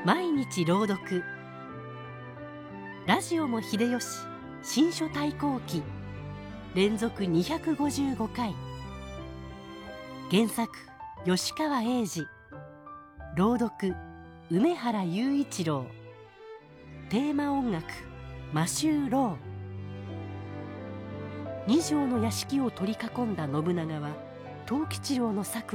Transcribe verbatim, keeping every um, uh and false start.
毎日朗読。ラジオも秀吉新書対抗記連続にひゃくごじゅうごかい。原作吉川英治、朗読梅原雄一郎、テーマ音楽マシュー・ロー。二条の屋敷を取り囲んだ信長は藤吉郎の策